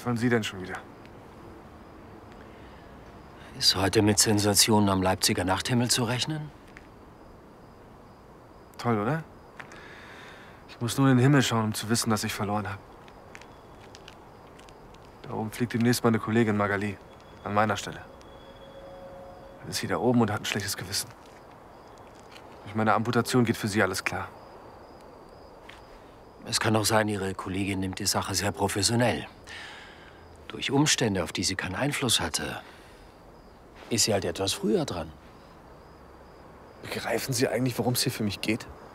Was wollen Sie denn schon wieder? Ist heute mit Sensationen am Leipziger Nachthimmel zu rechnen? Toll, oder? Ich muss nur in den Himmel schauen, um zu wissen, dass ich verloren habe. Da oben fliegt demnächst meine Kollegin Magali. An meiner Stelle. Dann ist sie da oben und hat ein schlechtes Gewissen. Durch meine Amputation geht für sie alles klar. Es kann auch sein, Ihre Kollegin nimmt die Sache sehr professionell. Durch Umstände, auf die sie keinen Einfluss hatte, ist sie halt etwas früher dran. Begreifen Sie eigentlich, worum es hier für mich geht?